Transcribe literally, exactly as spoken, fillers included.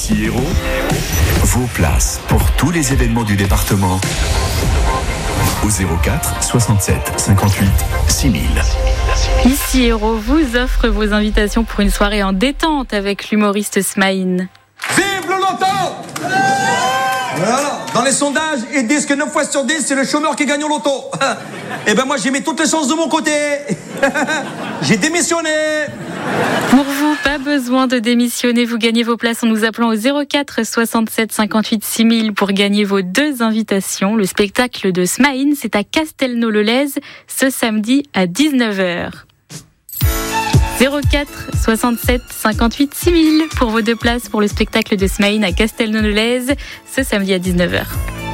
Ici Hérault, vos places pour tous les événements du département au zéro quatre soixante-sept cinquante-huit six mille. Ici Hérault vous offre vos invitations pour une soirée en détente avec l'humoriste Smaïn. Vive le loto! Voilà. Dans les sondages, ils disent que neuf fois sur dix, c'est le chômeur qui gagne au loto. Et ben moi, j'ai mis toutes les chances de mon côté. J'ai démissionné. Pour vous, pas besoin de démissionner, vous gagnez vos places en nous appelant au zéro quatre soixante-sept cinquante-huit six mille pour gagner vos deux invitations. Le spectacle de Smaïn, c'est à Castelnau-le-Lez ce samedi à dix-neuf heures. zéro quatre soixante-sept cinquante-huit six mille pour vos deux places pour le spectacle de Smaïn à Castelnau-le-Lez ce samedi à dix-neuf heures.